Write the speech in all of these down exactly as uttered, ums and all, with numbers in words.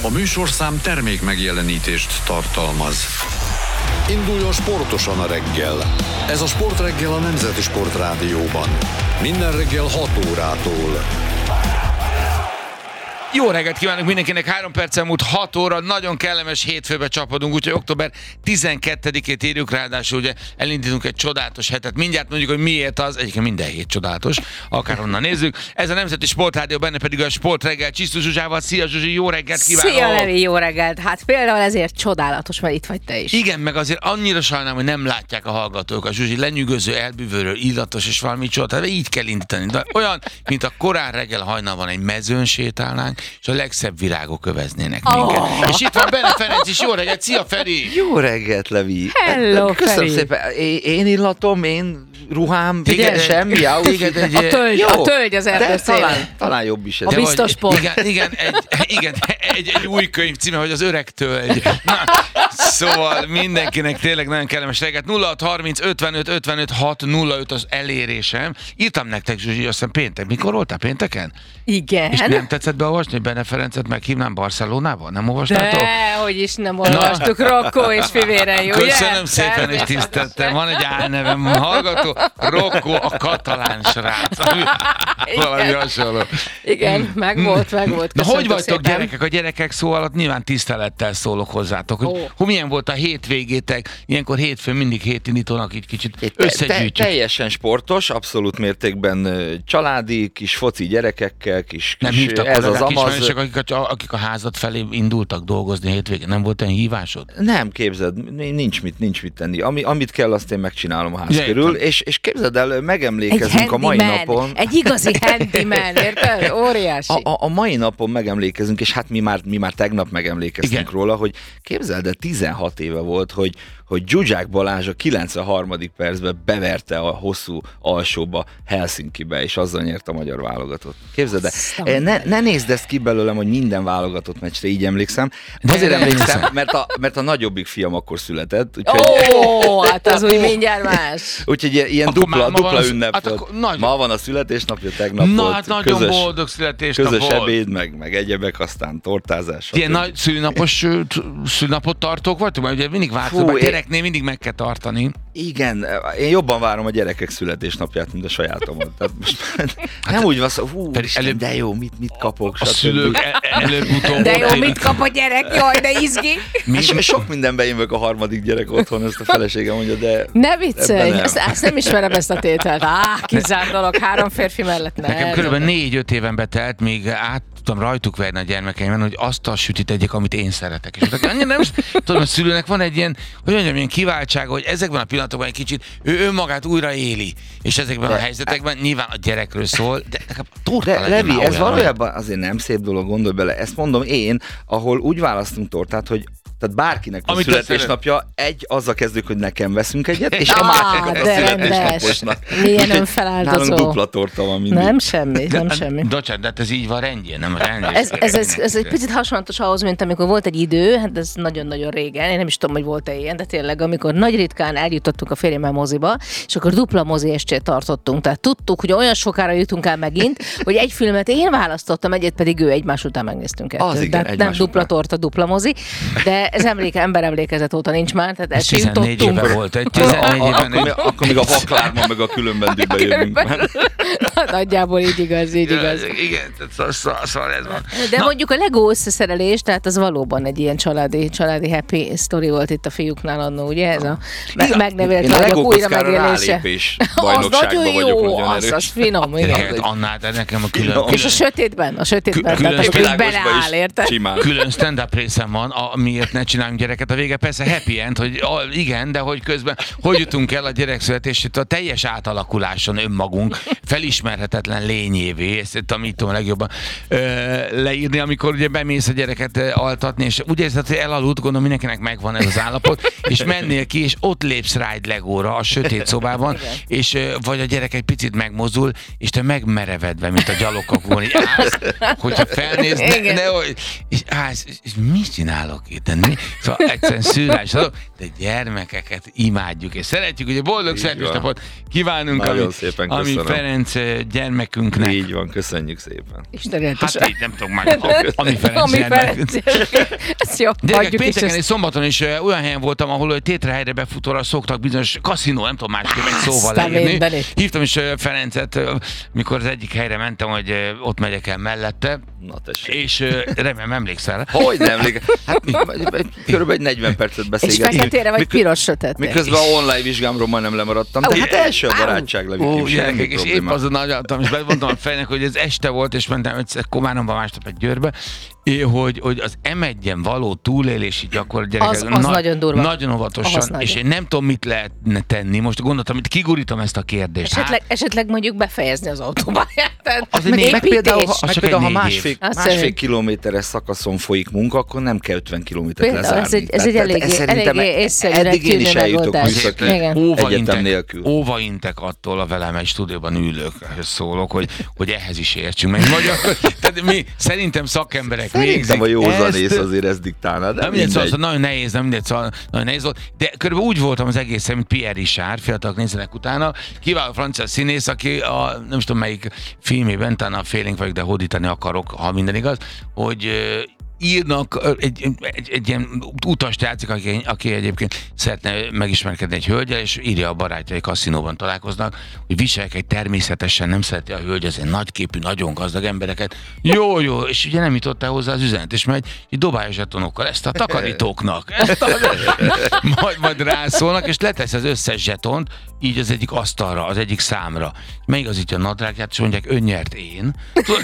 A műsorszám termék megjelenítést tartalmaz. Induljon sportosan a reggel. Ez a Sportreggel a Nemzeti Sportrádióban. Minden reggel hat órától. Jó reggelt kívánok mindenkinek, három perccel múlt hat óra, nagyon kellemes hétfőbe csapadunk, úgyhogy október tizenkettedikét írjuk, ráadásul ugye elindítunk egy csodálatos hetet. Mindjárt mondjuk, hogy miért az, egyébként minden hét csodálatos, akárhonnan nézzük. Ez a Nemzeti Sportrádió, benne pedig a Sportreggel Csisztus Zsuzsával. Szia Zsuzsi, jó reggelt kívánok! Szia Levi, jó reggelt! Hát például ezért csodálatos, mert itt vagy te is. Igen, meg azért annyira sajnálom, hogy nem látják a hallgatók. A Zsuzsi lenyűgöző, elbűvőről, illatos és valami csoda, így kell indítani. De olyan, mint a korán reggel hajnalban egy mezőn sétálnánk, és a legszebb virágok öveznének minket. Oh. És itt van Bene Ferenc is, jó reggelt, szia Feri! Jó reggelt, Levi! Hello, Köszönöm Feri. szépen, én, én illatom, én ruhám, Igen, semmi, egy, outfit. igen, egy, A tölgy, Jó, a tölgy az erdő de szélén. talán, talán jobb is ez. A biztos vagy, pont. igen, igen, egy, igen egy, egy új könyv címe, hogy az öreg tölgy. Na, szóval mindenkinek tényleg nagyon kellemes reggelt. nulla hat harminc ötvenöt ötvenöt hat nulla öt az elérésem. Írtam nektek, Zsuzsi, azt hiszem péntek. Mikor voltál pénteken? Igen. És nem tetszett beolvasni, hogy Bene Ferencet meghívnám Barcelonában? Nem olvastátok? De, hogy is nem olvastuk, Rocco és fivéren, jó? Köszönöm szépen, és tiszteltem. Van egy álnevem, hallgató, Rocco a katalán srác. Valami hasonló. Igen, meg volt, meg volt. Na, Köszönöm hogy vagytok szépen. gyerekek? A gyerekek szó alatt nyilván tisztelettel szólok hozzátok. Hogy, Ó. hogy milyen volt a hétvégétek? Ilyenkor hétfőn mindig hétindítónak így kicsit Te, te, összegyűjtjük. teljesen sportos, abszolút mértékben ö, családi, kis foci gyerekekkel, kis, Nem kis hívtak ez az kollégák, amaz. ismerősök, akik a, akik a házad felé indultak dolgozni hétvégén? Nem volt olyan hívásod? Nem, képzeld, nincs mit, nincs mit tenni. Ami, amit kell, azt én megcsinálom a ház Ja, körül, értem. és, és képzeld el, Egy megemlékezünk a mai handyman, napon. egy igazi handyman, érted? Óriási. A, a, a mai napon megemlékezünk, és hát mi már, mi már tegnap megemlékeztünk Igen. róla, hogy képzeld el, tizenhat éve volt, hogy, hogy Zsuzsák Balázs a kilencvenharmadik percben beverte a hosszú alsóba Helsinkibe, és azzal nyert a magyar válogatott. Képzeld el, ne, ne nézd ezt ki belőlem, hogy minden válogatott meccsre így emlékszem. De Azért nem emlékszem, hiszem. mert a, mert a nagyobbik fiam akkor született, úgyhogy, Ó, hát az úgy mindjárt más. úgyhogy ilyen, ilyen Akkor dupla, már ma van dupla az- ünnep hát volt. akkor nagy- Ma van a születésnapja, tegnap Na volt hát nagyon közös, boldog születésnap közös volt. ebéd, meg, meg egyebek, aztán tortázás. Ilyen stb. nagy szülinapos ö, t- szülinapot tartók vagytok? Mert ugye mindig változó, Fú, a én- gyereknél mindig meg kell tartani. Igen, én jobban várom a gyerekek születésnapját, mint a sajátomat. Tehát most nem úgy van szó, hú, pedig Isten, előbb- de jó, mit, mit kapok, A stb. szülők e- előbb-utóbb... De jó, ott- mit kap a gyerek? Jaj, de izgi. Mi- Hát so- sok mindenben én vagyok a harmadik gyerek otthon, ezt a feleségem mondja, de... Ne viccelj, Ebben nem. ezt, ezt nem ismerem ezt a tételt. Á, kizárt dolog, három férfi mellett nem. Nekem körülbelül négy-öt éven betelt, még át tudtam rajtuk verni a gyermekeimben, hogy azt a sütit egyik, amit én szeretek. És mondták, annyira nem is, tudom, a szülőnek van egy ilyen, hogy mondjam, ilyen kiváltsága, hogy ezekben a pillanatokban egy kicsit ő önmagát újra éli. És ezekben De- a helyzetekben nyilván a gyerekről szól, de nekem torta De legyen Levi, már ez olyan, valójában azért nem szép dolog, gondolj bele. Ezt mondom én, ahol úgy választunk tortát, hogy tehát bárkinek van Amit születésnapja, egy, azzal kezdődik, hogy nekem veszünk egyet, és a Á, másikat a de rendes. születésnaposnak. Milyen Úgyhogy önfeláldozó. Nálunk dupla torta van mindig. Nem semmi, nem De- semmi. Bocsánat, de hát ez így van rendjén, nem rendjén. Ez, ez, ez, ez egy picit hasonlatos ahhoz, mint amikor volt egy idő, hát ez nagyon-nagyon régen, én nem is tudom, hogy volt-e ilyen, de tényleg, amikor nagy ritkán eljutottunk a férjemmel moziba, és akkor dupla mozi estét tartottunk. Tehát tudtuk, hogy olyan sokára jutunk el megint, hogy egy filmet én választottam, egyet pedig ő, egymás után megnéztünk kettőt. Az igen, Tehát nem egymás dupla után. torta, dupla mozi, de ez emléke, ember emlékezet óta nincs már, tehát ezt se tizennégy éve jutottunk. volt, egy A- tizennégy a- éven. akkor, még- akkor még a vaklárban, meg a különben dübbe jövünk. Nagyjából így igaz, így igaz. Igen, tehát szóval szóval ez van. De mondjuk a Lego összeszerelés, tehát az valóban egy ilyen családi, családi happy story volt itt a fiúknál annó, ugye? Ez a me- megnevelt Én a lányok Lego újra kockára megélése. rálépés Az bajnokságban nagyon vagyok jó, nagyon az, erős. az finom, igen. Gyerekek, Annál, de nekem a külön, Finom. külön, És a sötétben, a sötétben, Külön tehát amikor így világosba beleáll, is érted? simán. külön stand-up részem van, amiért ne csináljunk gyereket. A vége persze happy end, hogy a, igen, de hogy közben hogy jutunk el a gyerekszületését a teljes átalakuláson önmagunk, felismerhetetlen lényévé, ezt tudom, így tudom a legjobban ö, leírni, amikor ugye bemész a gyereket ö, altatni, és úgy érzed, hogy elaludt, gondolom mindenkinek megvan ez az állapot, és mennél ki, és ott lépsz rá egy legóra a sötét szobában, és ö, vagy a gyerek egy picit megmozdul, és te megmerevedve, mint a gyalogkakon, így állsz, hogyha felnéz, ne, Igen. ne, hogy- és állsz, és, és mit csinálok itt? De mi? Szóval egyszerűen szűrás, de gyermekeket imádjuk, és szeretjük, ugye boldog születésnapot kívánunk, Nagyon ami, szépen ami köszönöm. Ferenc gyermekünknek. Így van, köszönjük szépen. Isten hát így nem tudom már, Ami Ferenc gyermek. Ez jó, gyerekek, pénteken és szombaton is uh, olyan helyen voltam, ahol uh, tétrehelyre befutóra szoktak bizonyos kaszinó, nem tudom másképp egy szóval leírni. Hívtam is uh, Ferencet, uh, mikor az egyik helyre mentem, hogy uh, ott megyek el mellette. Na tessék. És uh, remélem emlékszel. Hogy nem emlékszel? Hát körülbelül egy negyven percet beszélgetünk. És feketére vagy piros sötét. Miközben a online vizsgámról majdnem lemaradtam. De hát első a barátság levitém, semmi és épp azon agyaltam, és bevontam a fejnek, hogy ez este volt, és mentem egyszer Komáromba, másnap egy Győrbe, hogy, hogy az em egyen való túlélési gyakorlat gyerekek, az, az na, nagyon durva. Nagyon óvatosan, és nagyon. Én nem tudom, mit lehetne tenni. Most gondoltam, hogy kigurítom ezt a kérdést. Esetleg, hát, esetleg mondjuk befejezni az autópályát. Az meg, meg például, ha, meg például, ha másfél, másfél kilométeres szakaszon folyik munka, akkor nem kell ötven kilométert lezárni. Ez egy, ez egy eléggé, eléggé észszerűen eddig én is eljutok vissza egyetem nélkül. Óva intek attól a velem egy stúdióban ülők, szólok, hogy, hogy ehhez is értsünk meg. Magyar, tehát mi szerintem szakemberek Szerintem a józanész azért ezt diktálna, de nem mindegy. Szóval, szóval nagyon nehéz, nem mindegy, szóval nagyon nehéz volt. De körülbelül úgy voltam az egészen, mint Pierre Richard, fiatalok nézzenek utána. Kiváló francia színész, aki a, nem tudom melyik filmében, talán a Félénk vagyok, de hódítani akarok, ha minden igaz, hogy írnak, egy, egy, egy ilyen utast játszik, aki, aki egyébként szeretne megismerkedni egy hölgyel, és írja a barátjai kaszinóban találkoznak, hogy viselkedj természetesen, nem szereti a hölgy, azért nagyképű, nagyon gazdag embereket. Jó, jó, és ugye nem jutott el hozzá az üzenet, és megy, így dobálja zsetonokkal, ezt a takarítóknak, ezt a, majd, majd rászólnak, és letesz az összes zsetont, így az egyik asztalra, az egyik számra. Megigazítja a nadrágját, és mondják, ön nyert én.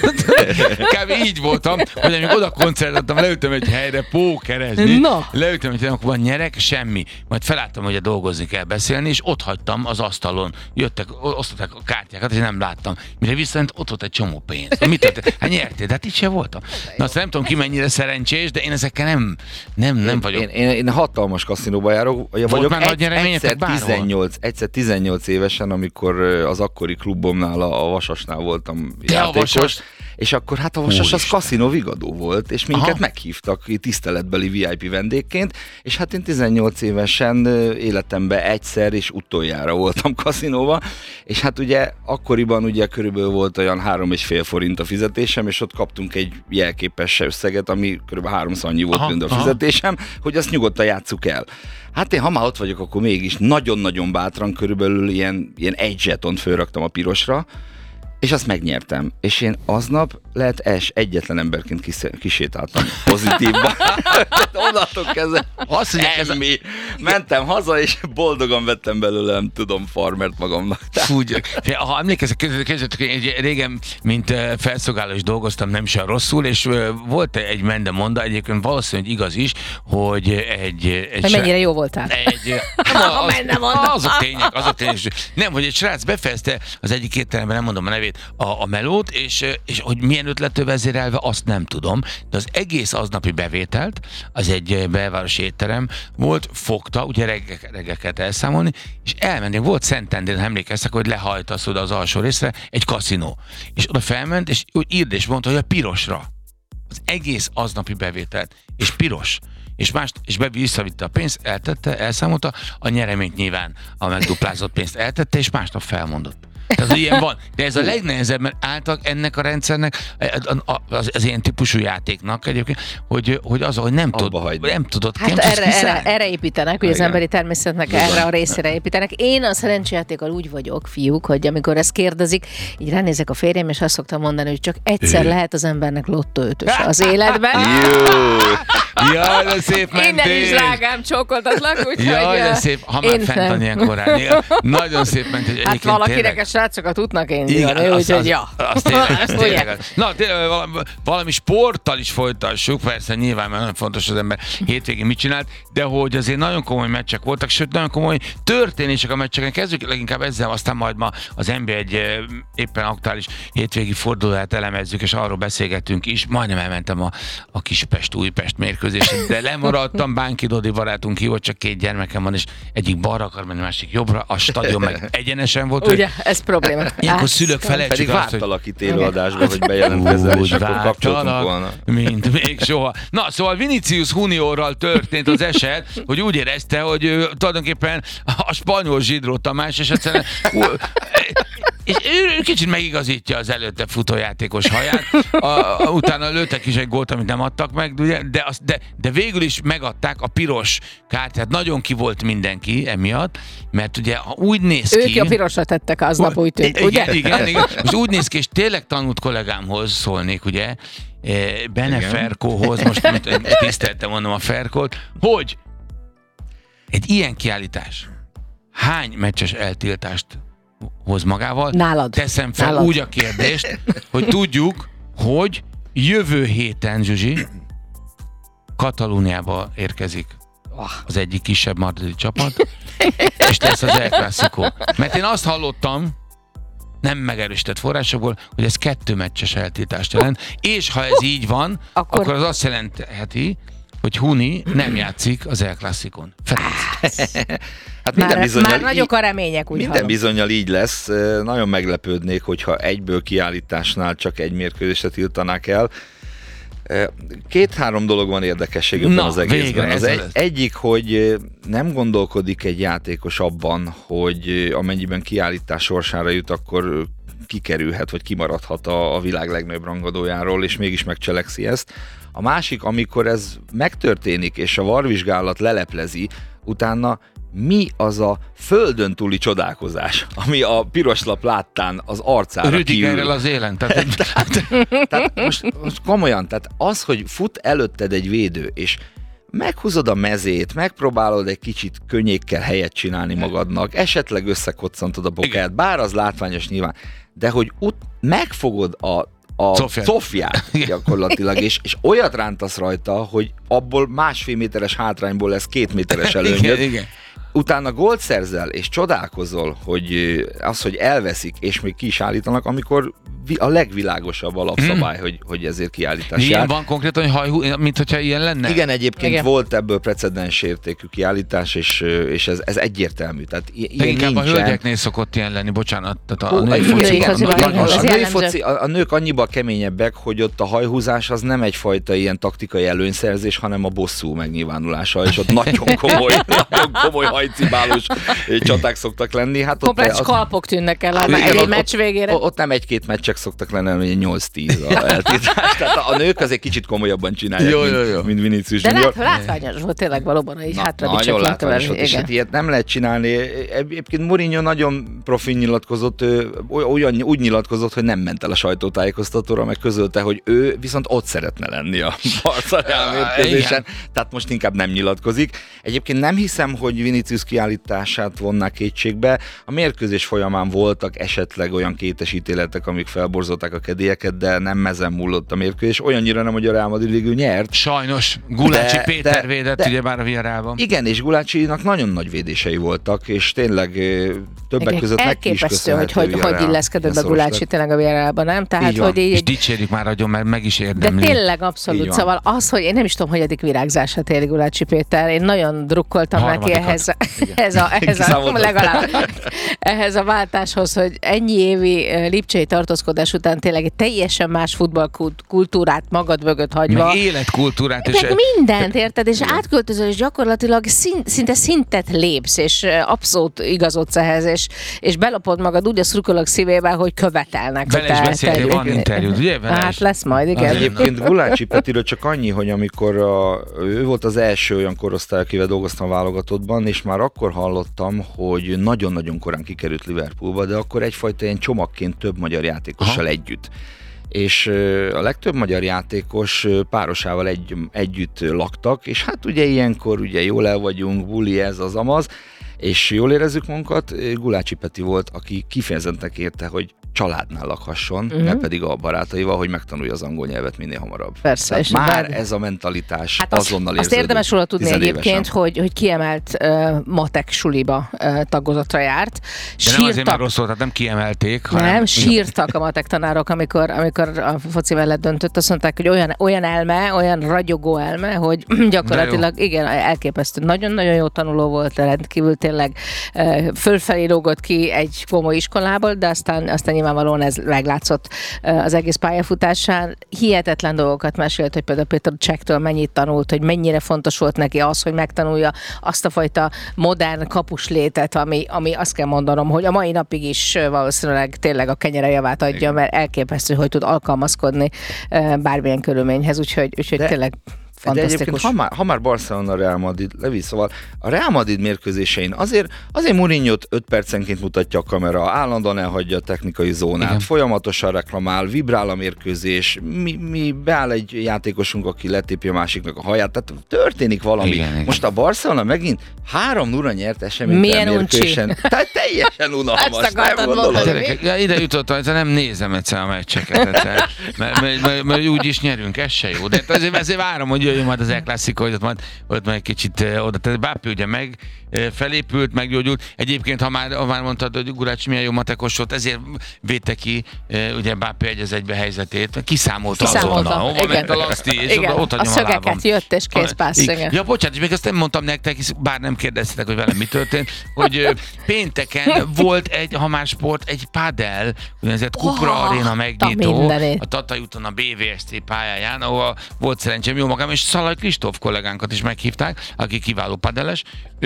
Kb. Így voltam, hogy amikor oda koncertáltam, leültem egy helyre pókerezni, no. leültem egy helyre, akkor van nyerek, semmi. Majd felálltam, hogy dolgozni kell beszélni, és ott hagytam az asztalon. Jöttek, osztották a kártyákat, és nem láttam. Mire visszajött, ott volt egy csomó pénz. Mit történt? Hát nyertél, de hát így sem voltam. Na azt nem tudom ki mennyire szerencsés, de én ezekkel nem, nem, nem én, vagyok. Én, én, én hastalmas kaszinóba járok. Vagyok már nagy egyszer tizennyolc, egyszer tizennyolc évesen, amikor az akkori klubomnál, a Vasasnál voltam de játékos. A Vasas... És akkor hát a Vasas az kaszinó vigadó volt, és minket Aha. meghívtak tiszteletbeli vé i pé vendégként, és hát én tizennyolc évesen életemben egyszer és utoljára voltam kaszinóban, és hát ugye akkoriban ugye körülbelül volt olyan három és fél forint a fizetésem, és ott kaptunk egy jelképes összeget, ami körülbelül háromszor annyi volt, mint a fizetésem, hogy azt nyugodtan játsszuk el. Hát én, ha már ott vagyok, akkor mégis nagyon-nagyon bátran körülbelül ilyen, ilyen egy zsetont fölraktam a pirosra, és azt megnyertem. És én aznap lehet es egyetlen emberként kis, kisétáltam pozitívban. Onnantól kezdve azt mondják, semmi. Mentem haza, és boldogan vettem belőle, nem tudom, farmert magamnak. Úgy, ha emlékeztek, közöttük, régen, mint felszolgáló is dolgoztam, nem sem rosszul, és volt egy mendemonda, egyébként valószínűleg igaz is, hogy egy... egy srác, mennyire jó voltál? Egy, nem, az, azok tények, azok tények. Nem, hogy egy srác befejezte az egyik étteremben, nem mondom a nevét, a, a melót, és, és hogy milyen ötlettől vezérelve, azt nem tudom, de az egész aznapi bevételt, az egy belvárosi étterem volt, fogta, ugye reggel, reggel kellett elszámolni, és elmenni, volt Szentendrén, emlékeztek, hogy lehajtasz oda az alsó részre, egy kaszinó. És oda felment, és úgy írd és mondta, hogy a pirosra. Az egész aznapi bevételt. És piros. És, más, és be visszavitte a pénzt, eltette, elszámolta, a nyereményt nyilván a megduplázott pénzt eltette, és másnap felmondott. Tehát ilyen van. De ez a legnehezebb, mert általában ennek a rendszernek, az, az ilyen típusú játéknak egyébként, hogy, hogy az, hogy nem, tud, nem tudod. Hát erre, erre, erre építenek, hogy az emberi természetnek Bizony. erre a részére építenek. Én a szerencsejátékkal úgy vagyok, fiúk, hogy amikor ezt kérdezik, így ránézek a férjem, és azt szoktam mondani, hogy csak egyszer lehet az embernek lottó ötös az életben. Jaj, de szép mentés! Innen is drágám, csókoltatlak, úgyhogy... Jaj, de szép, ha már fent van ilyen korán. Nagyon szép mentés. Hát valakinek a srácokat útnak én írni, úgyhogy ja. Azt tényleg, azt tényleg. Na, tényleg valami, valami sporttal is folytassuk, persze nyilván, mert nagyon fontos az ember hétvégén mit csinált, de hogy azért nagyon komoly meccsek voltak, sőt, nagyon komoly történések a meccseken. Kezdjük leginkább ezzel, aztán majd ma az en bé egy éppen aktuális hétvégi fordulóját elemezzük, és arról beszélgetünk is. Majdnem elmentem a, a Kispest-Újpest mérkőzésen, de lemaradtam, Bánki Dodi barátunk hívott, csak két gyermekem van, és egyik balra akar menni, másik jobbra, a stadion meg egyenesen volt. Ugye, ez probléma. Ilyenkor szülők felejtsük Pedig vártalak itt élőadásban, hogy bejelentkezzel, és akkor kapcsoltunk volna. Mint még soha. Na, szóval Vinicius Juniorral történt az eset, hogy úgy érezte, hogy ő, tulajdonképpen a spanyol Zsidró Tamás, és egyszerűen és ő kicsit megigazítja az előtte futójátékos haját, a, a, utána lőttek is egy gólt, amit nem adtak meg, ugye? De, az, de, de végül is megadták a piros kártyát, nagyon ki volt mindenki emiatt, mert ugye úgy néz ki... Ők a pirosra tettek aznap, úgy tűnt, ugye? Igen, igen, igen. Most úgy néz ki, és tényleg tanult kollégámhoz szólnék, ugye, Bene igen. Ferkóhoz, most tiszteltem mondom a Ferkót, hogy egy ilyen kiállítás hány meccses eltiltást hoz magával? Nálad. Teszem fel Nálad. úgy a kérdést, hogy tudjuk, hogy jövő héten, Zsuzsi, Katalóniába érkezik az egyik kisebb madridi csapat, és lesz az El Clásico. Mert én azt hallottam, nem megerősített forrásokból, hogy ez kettő meccses eltiltást jelent, és ha ez így van, akkor, akkor az azt jelentheti, hogy Huni nem játszik az El Clásikon. Ferenc. Hát minden már, bizonnyal már nagyok a remények, úgy Minden hallom. bizonnyal így lesz. Nagyon meglepődnék, hogyha egyből kiállításnál csak egy mérkőzést tiltanák el. Két-három dolog van érdekességében az egészben. Az egy, egyik, hogy nem gondolkodik egy játékos abban, hogy amennyiben kiállítás sorsára jut, akkor kikerülhet, vagy kimaradhat a, a világ legnagyobb rangadójáról, és mégis megcselekszi ezt. A másik, amikor ez megtörténik, és a varvizsgálat leleplezi, utána mi az a földön túli csodálkozás, ami a piros lap láttán az arcára Rüdigerrel az élen. Tehát, tehát, tehát most, most komolyan, tehát az, hogy fut előtted egy védő, és meghúzod a mezét, megpróbálod egy kicsit könnyékkel helyet csinálni magadnak, esetleg összekoccantod a bokát, bár az látványos nyilván, de hogy ut- megfogod a a Sofját, Sofját gyakorlatilag, és, és olyat rántasz rajta, hogy abból másfél méteres hátrányból lesz két méteres előnyöd. Igen, igen. Utána gólt szerzel, és csodálkozol, hogy az, hogy elveszik, és még ki is állítanak, amikor a legvilágosabb alapszabály, mm. hogy, hogy ezért kiállítás ilyen jár. van konkrétan, hogy hajhú, mint hogyha ilyen lenne? Igen, egyébként igen. volt ebből precedens értékű kiállítás, és, és ez, ez egyértelmű. Tehát i- de ilyen inkább nincsen. a hölgyeknél szokott ilyen lenni, bocsánat. Tehát a, Hú, a női a foci, női a, foci, a, igen, a, ez a, női jellemző. foci, a, a nők annyiban keményebbek, hogy ott a hajhúzás az nem egyfajta ilyen taktikai előnyszerzés, hanem a bosszú megnyilvánulása, és ott nagyon komoly, nagyon komoly hajcibálós csaták szoktak lenni. Hát komplet skalpok tűnnek el a egy meccs végére. Ott, ott nem egy-két meccsek szoktak lenni, hanem nyolc-tíz a eltiltás. Tehát a nők azért kicsit komolyabban csinálják, jó, mint, jó, jó. mint Vinicius De Junior. lát, látványos volt tényleg valóban, így hátra Nagyon látványos volt, és hát ilyet nem lehet csinálni. Egyébként Mourinho nagyon profin nyilatkozott, olyan, úgy nyilatkozott, hogy nem ment el a sajtótájékoztatóra, meg közölte, hogy ő viszont ott szeretne lenni a Barca Real mérkőzésen, tehát most inkább nem nyilatkozik. Egyébként nem hiszem, hogy Vinicius kiállítását vonnák kétségbe. A mérkőzés folyamán voltak esetleg olyan kétes ítéletek, amik felborzolták a kedélyeket, de nem ezen múlott a mérkőzés. Olyannyira nem, hogy a Real Madrid végül nyert. Sajnos. Gulácsi De- Péter de- védett de- ugyebár a Villarrealban. Igen, és Gulácsinak nagyon nagy védései voltak, és tényleg ö, többek Igen, között neki is elképesztő, hogy köszönhető hogy, hogy Villarreal illeszkedett a ilyen szoros Gulácsi lett. tényleg a Villarrealban, nem? Tehát, Így van. hogy És így, dicsérjük már agyon, mert meg is de érdemli. tényleg Így abszolút. van. Szóval az, hogy én nem is tudom, hogy eddig virágzását éri Gulácsi Péter, én nagyon drukkoltam neki Harmadikat. ehhez, ehhez a, ehhez a Kiszámoltad. legalább ehhez a váltáshoz, hogy ennyi évi eh, lipcsei tartózkodás után tényleg egy teljesen más futballkultúrát magad mögött hagyva. Meg életkultúrát. És Meg mindent, érted? És átköltözöl, és gyakorlatilag szint, szinte szintet lépsz, és eh, abszolút igazodsz ehhez, és, és belopod magad úgy a szurkolók szívébe, hogy követelnek. Vele is hogy te- beszéltél, te- van interjút, ugye? Vele Hát is. lesz majd, igen. Egyébként Gulácsi Petiről csak annyi, hogy amikor a, ő volt az első olyan korosztály, akivel dolgoztam a válogatottban, és már akkor hallottam, hogy nagyon-nagyon korán kikerült Liverpoolba, de akkor egyfajta ilyen csomagként több magyar játékossal Aha. együtt. És ö, a legtöbb magyar játékos ö, párosával egy, együtt laktak, és hát ugye ilyenkor ugye jól el vagyunk, buli ez az amaz, és jól érezzük magunkat. Gulácsi Peti volt, aki kifejezetten kérte, hogy családnál lakhasson, Mhm. uh-huh. ne pedig a barátaival, hogy megtanulja az angol nyelvet minél hamarabb. Persze, Tehát és már bár- ez a mentalitás Hát azt, azonnal azt érződik. érdemes róla tudni tizenévesen. egyébként, hogy, hogy kiemelt uh, matek suliba uh, tagozatra járt. De nem azért, mert rossz volt, tehát nem kiemelték, hanem... Nem, sírtak a matek tanárok, amikor, amikor a foci mellett döntött, azt mondták, hogy olyan, olyan elme, olyan ragyogó elme, hogy gyakorlatilag igen, elképesztő. Nagyon-nagyon jó tanuló volt, rendkívül tényleg tényleg fölfelé lógott ki egy komoly iskolából, de aztán, aztán nyilvánvalóan ez meglátszott az egész pályafutásán. Hihetetlen dolgokat mesélt, hogy például Petr Csektől mennyit tanult, hogy mennyire fontos volt neki az, hogy megtanulja azt a fajta modern kapuslétet, ami, ami azt kell mondanom, hogy a mai napig is valószínűleg tényleg a kenyere javát adja, igen, mert elképesztő, hogy tud alkalmazkodni bármilyen körülményhez, úgyhogy, úgyhogy de... tényleg de egyébként, ha már, ha már Barcelona, Real Madrid, Levi, szóval a Real Madrid mérkőzésein azért, azért Mourinho-t öt percenként mutatja a kamera, állandóan elhagyja a technikai zónát, igen, folyamatosan reklamál, vibrál a mérkőzés, mi, mi beáll egy játékosunk, aki letépi a másiknak a haját, tehát történik valami. Igen, igen. Most a Barcelona megint három nulla nyert eseménytelen mérkőzésen. Tehát teljesen unalmas, nem gondolod? Ja, ide jutottam, hogy nem nézem egyszer a meccseket, mert, mert, mert, mert, mert úgy is nyerünk, ez se jó. De azért, azért várom, hogy jöjjön majd az El Clásico, hogy ott majd, ott majd egy kicsit oda. Tehát Mbappé ugye meg felépült, meggyógyult. Egyébként, ha már, ha már mondtad, hogy Gulácsi milyen jó matekos volt, ezért védte ki ugye Mbappé egy az egybe helyzetét. Kiszámolta, Kiszámolta. azonnal. Hova ment a Laszti, és igen, oda, ott a, a szögeket jött, és kész pássz. Ja, bocsánat, és még azt nem mondtam nektek, bár nem kérdeztetek, hogy velem mi történt, hogy pénteken volt egy, ha már sport, egy padel, úgynevezett Cupra oh, Arena megnyitó, a Tatai úton a bé vé es cé pályáján, ahol volt szerencsém jó magam, és Szalai Kristóf kollégánkat is meghívták, aki kiváló padeles,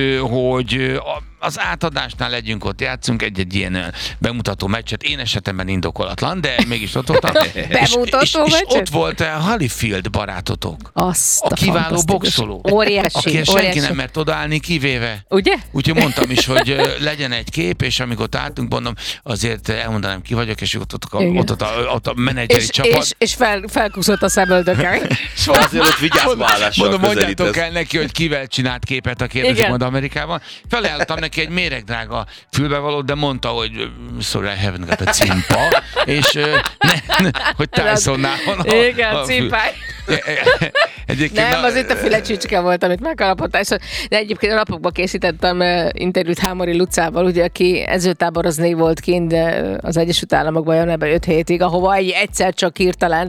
hogy az átadásnál legyünk ott, játszunk egy-egy ilyen bemutató meccset, én esetemben indokolatlan, de mégis ott voltam. Bemutató és, és, és ott volt a Holyfield barátotok. Azt a kiváló boxoló. Óriási. Aki senki óriási. nem mert odaállni, kivéve. Ugye? Úgyhogy mondtam is, hogy legyen egy kép, és amikor ott álltunk, mondom, azért elmondanám, ki vagyok, és ott, ott, ott, ott, a, ott a menedzseri és, csapat. És, és fel, felkuszott a szemöldökkel. Szóval azért ott vigyázva állással mondom, mondjátok el neki, hogy kivel csinált képet a kérdezik majd Amerikában. Felajánlottam neki egy méregdrága fülbevalót, de mondta, hogy sorry, I haven't got a cimpa, és ne, ne, hogy Tysonnál van a, igen, a cimpáj. Egyébként nem, na, az itt a fülecsicske volt, amit megkalapott. De egyébként a napokban készítettem interjút Hámori Lucával, ugye, aki edzőtáborozni volt kint az Egyesült Államokban januárban öt hétig, ahova egy egyszer csak hirtelen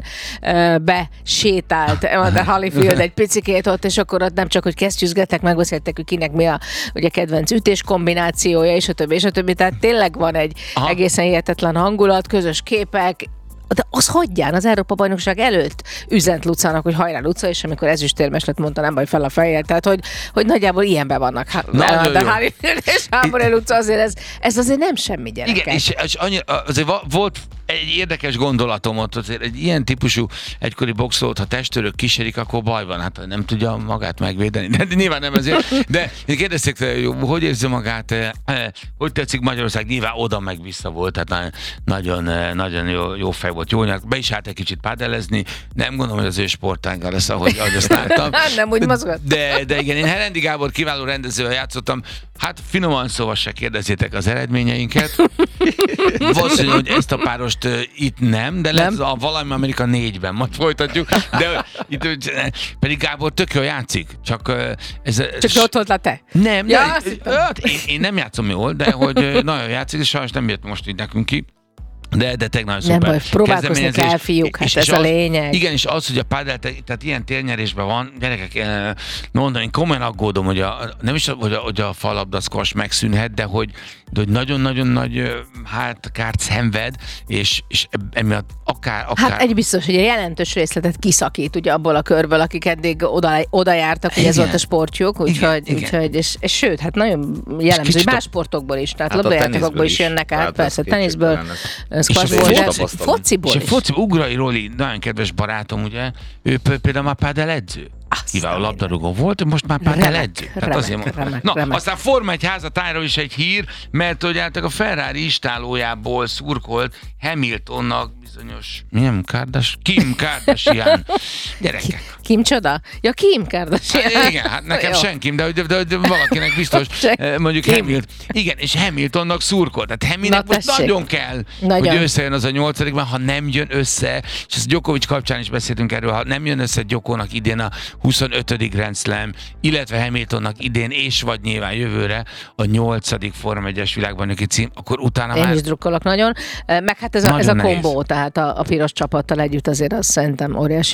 besétált a Holyfield egy picikét ott, és akkor ott nem csak, hogy kesztyűzgettek, megbeszéltek, hogy kinek mi a ugye, kedvenc ütés kombinációja, és a többi, és a többi. Tehát tényleg van egy aha, egészen hihetetlen hangulat, közös képek, de az hagyján az Európa-bajnokság előtt üzent Lucának, hogy hajrá Luca, és amikor ezüstérmes lett, mondta, nem baj, fel a fejjel, tehát hogy, hogy nagyjából ilyenben vannak. Na, de Holyfield és Hámori Luca azért ez, ez azért nem semmi gyerekek. Igen, és, és annyira, azért volt egy érdekes gondolatom ott, azért egy ilyen típusú egykori boxolót, ha testőrök kísérik, akkor baj van, hát nem tudja magát megvédeni. De nyilván nem ezért. De kérdezték, hogy érzi magát, hogy tetszik Magyarország, nyilván oda meg vissza volt, tehát nagyon, nagyon jó, jó fej volt, jó nyert. Be is állt egy kicsit pádelezni, nem gondolom, hogy az ő sportággal lesz, ahogy, ahogy azt láttam. Nem úgy mozgott. De, de igen, én Herendi Gábor kiváló rendezővel játszottam, hát finoman szóval se kérdezzétek az eredményeinket. Valószínű, hogy ezt a páros uh, itt nem, de nem? Lesz a valami Amerika négyben, majd folytatjuk, de itt, pedig Gábor tök jól játszik, csak uh, ez... Csak s- ott volt le te? Nem, ja, de, uh, én, én nem játszom jól, de hogy uh, nagyon játszik, és sajnos nem jött most így nekünk ki. De, de tegnap szuper. Nem baj, próbálkozni kell, fiúk, hát és, ez és a lényeg. Az, igen, és az, hogy a pádel, tehát ilyen térnyerésben van, gyerekek, mondom, én komolyan aggódom, hogy a, nem is, hogy a, hogy a falabdaszkos megszűnhet, de hogy, de hogy nagyon-nagyon nagy hát kárt szenved, és, és emiatt akár, akár... Hát egy biztos, hogy a jelentős részletet kiszakít ugye abból a körből, akik eddig oda, oda jártak, hogy ez volt a sportjuk, úgyhogy, úgyhogy és, és sőt, hát nagyon jellemző, hogy más sportokból is, tehát hát labdajátékokból is jönnek át, persze, teniszből, squashból, de fociból is. És a foci, Ugrai Roli, nagyon kedves barátom, ugye, ő például már pádel edző. Kiváló labdarúgó volt, most már pádel edző. Hát azért remek, Na, remek. Aztán Forma egy házatájról is egy hír, mert hogy a Ferrari istálójából szurkolt Hamiltonnak bizonyos, milyen Kardashian? Kim Kardashian. Gyerekek. Kim csoda? Ja, Kim Kardashian. Hát, igen, hát nekem senkim, de, de, de, de valakinek biztos mondjuk Kim. Hamilton. Igen, és Hamiltonnak szurkolt. Tehát Hamiltonnak most nagyon kell, nagyon. hogy összejön az a nyolcadikban, ha nem jön össze, és ezt Djokovic kapcsán is beszéltünk erről, ha nem jön össze Djokónak idén a huszonötödik Grand Slam, illetve Hamiltonnak idén, és vagy nyilván jövőre a nyolcadik Forma egyes világbajnoki cím, akkor utána Én már... is drukkolok nagyon. Meg hát ez a, ez a kombó, tehát a, a piros csapattal együtt azért az szerintem óriási.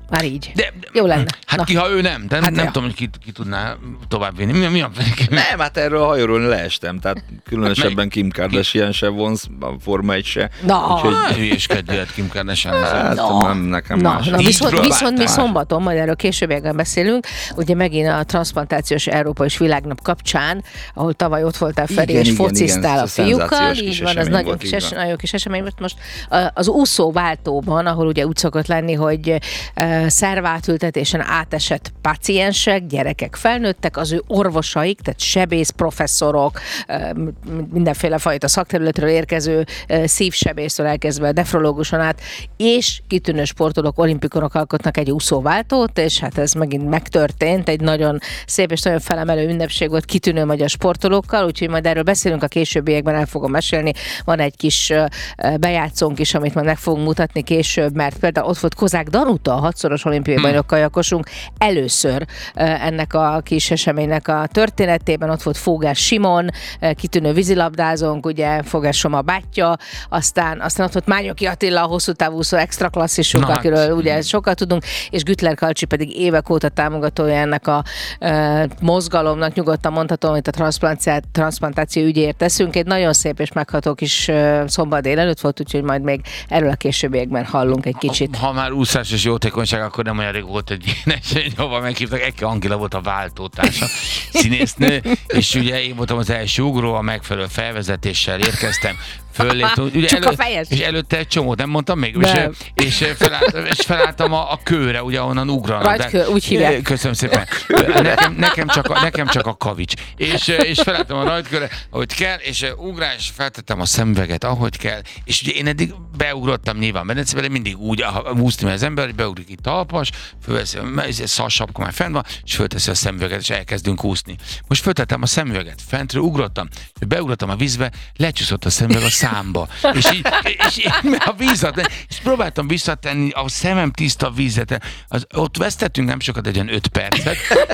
Már így. De, Jó lenne. Hát Na. ki, ha ő nem, de Hát nem ja. tudom, hogy ki, ki tudná tovább vinni. Mi, mi a... Nem, hát erről a hajóról leestem, tehát különösebben Kim Kardashian se vonz, a Forma egy se. Na. Úgyhogy, Hülyéskedj, jöhet Kim Kardashian. hát Na. nem, nekem Na, más. na Így viszont, próbáltál. viszont mi szombaton, majd erről későbbiekben beszélünk, ugye megint a transzplantációs Európa és Világnap kapcsán, ahol tavaly ott voltál Feri, Igen, és igen, focisztál igen, a ez a fiúkkal, szenzációs így kis van, az esemény nagyon volt, kis, így es, van. nagyon kis esemény volt most. Az úszóváltóban, ahol ugye úgy szokott lenni, hogy uh, szervátültetésen átesett páciensek, gyerekek, felnőttek, az ő orvosaik, tehát sebész professzorok, uh, mindenféle fajta szakterületről érkező uh, szívsebésztől elkezdve nefrológuson át, és kitűnő sportolók, olimpikonok alkotnak egy úszóváltót, és hát ez megint megtörtént, egy nagyon szép és nagyon felemelő ünnepség volt kitűnő magyar sportolókkal, úgyhogy majd erről beszélünk a későbbiekben, el fogom mesélni. Van egy kis uh, bejátszónk is, amit majd meg fogunk mutatni később, mert például ott volt Kozák Danuta, a hatszoros olimpiai hmm. bajnok kajakosunk, először uh, ennek a kis eseménynek a történetében, ott volt Fogás Simon, uh, kitűnő vízilabdázónk, ugye Fogás Soma bátyja, aztán, aztán ott volt Mányoki Attila, a hosszú távúszó extra klasszisuk, Na, akiről ugye sokat tudunk, és Güttler Kalcsi pedig évek óta támogatója ennek a uh, mozgalomnak, nyugodtan mondhatom, hogy a transzplantáció, transzplantáció ügyéért teszünk. Egy nagyon szép és megható kis uh, szombat délelőtt volt, úgyhogy majd még erről a későbbiekben hallunk egy kicsit. Ha, ha már úszás és jótékonyság, akkor nem olyan rég volt egy ilyen esély, hova meghívtak. Eke Angela volt a váltótársa, színésznő, és ugye én voltam az első ugró, a megfelelő felvezetéssel érkeztem. Fölléptem, ugye Csak elő, a fejes. és előtte egy csomót nem mondtam még, Nem. és, és, felálltam, és felálltam a, a kőre, ugye onnan ugranak. Rajtkő, úgy hívják. Köszönöm szépen. Nekem, nekem, csak a, nekem csak a kavics. És, és felálltam a rajtkőre, ahogy kell, és ugrás, feltettem a szemüveget, ahogy kell, és ugye én eddig beugrottam nyilván Benecbe, de mindig úgy úszni, mert az ember, hogy beugrik itt talpas, fölveszi a szassapka, már fenn van, és fölteszi a szemüveget, és elkezdünk úszni. Most föltettem a szemüveget, fentről ugrottam, beugrottam a vízbe, lecsúszott a szemüveg a számba, és így, és így a vízat, és próbáltam visszatenni a szemem tiszta vízet, az, ott vesztettünk nem sokat, egy ilyen öt percet,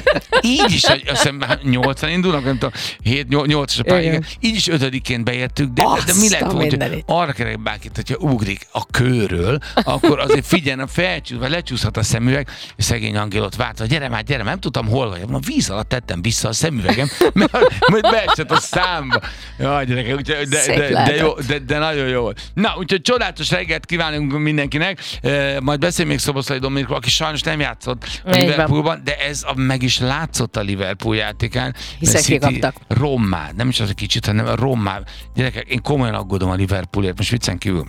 így is, azt hiszem nyolcan indulnak, nem tudom, hét nyolcas a pályán, így is ötödikként beértük, de, de mi lett volt, hogy arra kell bárkit, hogyha ugrik a kőről, akkor azért figyeljen, felcsúsz, vagy lecsúszhat a szemüveg, és szegény Angél ott várt, hogy gyere már, gyere, nem tudtam hol vagy, a víz alatt tettem vissza a szemüvegem, mert majd beesett a számba. Jaj, gyerekek, de, de, de, de, jó, de, de nagyon jó. Na, úgyhogy csodálatos reggelt kívánunk mindenkinek, e, majd beszélünk még Szoboszlai Dominikról, aki sajnos nem játszott a Liverpoolban, de ez a, meg is látszott a Liverpool játékán. Hiszen kikaptak. Rommá, nem is az egy kicsit, hanem a rommá. Gyerekek, én komolyan aggódom a Liverpoolért, most viccen kívül.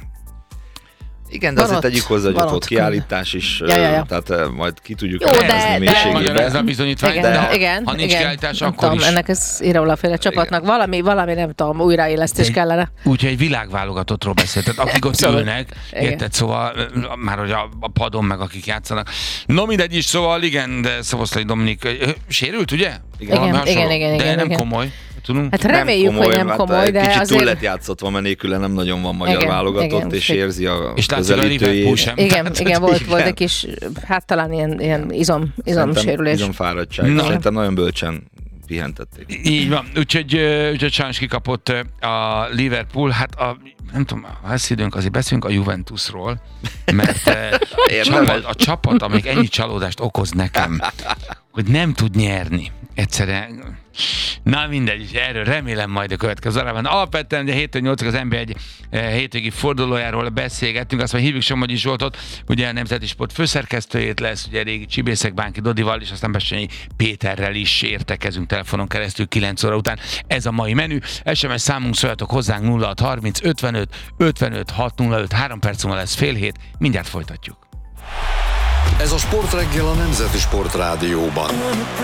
Igen, de van azért ott, tegyük hozzá, hogy van ott volt ott. kiállítás is, Ja, ja, ja. tehát uh, majd ki tudjuk Jó, de- helyezni de- mélységébe. Ez a bizonyítvány, Igen, de ha, igen, ha nincs igen. kiállítás, Nem akkor tudom, is. ennek ez Iraulaféle csapatnak valami, valami, nem tudom, újraélesztés Egy- kellene. Úgyhogy egy világválogatottról beszéltet, akik ott Abszolút. ülnek, Igen. érted, szóval már hogy a, a padon meg akik játszanak. No mindegy is, szóval igen, de Szoboszlai Dominik ö, sérült, ugye? Igen, Valami igen, hasonló. igen, De igen, nem igen. komoly, tudunk? Hát reméljük, hogy nem hát komoly, de kicsit azért... túl lett játszotva, mert nélküle nem nagyon van magyar Igen, válogatott, igen, és úgyhogy- érzi a És látszik a Liverpool közelítőjét. sem. Igen, Tehát, igen, hogy volt, igen. volt egy kis, hát talán ilyen, ilyen izom, izomsérülés. Izomfáradtság. Na. Szerintem nagyon bölcsen pihentették. Így van, úgyhogy, ö, úgyhogy sajnos kikapott ö, a Liverpool, hát a, nem tudom, ha lesz időnk, azért beszélünk a Juventusról, mert ö, a, Érdemes. csapat, a csapat, amelyik ennyi csalódást okoz nekem, hogy nem tud nyerni. Egyszerűen, na mindegy, erről remélem majd a következő órában. Alapvetően ugye héttől nyolcig az en bé egy eh, hétvégi fordulójáról beszélgettünk, azt mondja, hívjuk Somogyi Zsoltot, ugye a Nemzeti Sport főszerkesztőjét lesz, ugye régi Csibészek Bánki Dodival, és aztán Besenyi Péterrel is értekezünk telefonon keresztül kilenc óra után. Ez a mai menü. es em es számunk, szóljatok hozzánk nulla hat harminc ötvenöt ötvenöt hat nulla öt, három perc múlva lesz fél hét, mindjárt folytatjuk. Ez a Sportreggel a Nemzeti Sport Rádióban.